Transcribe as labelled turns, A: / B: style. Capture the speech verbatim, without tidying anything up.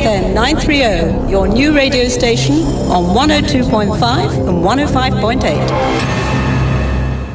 A: M nine thirty, your new radio station on one oh two point five and one oh five point eight.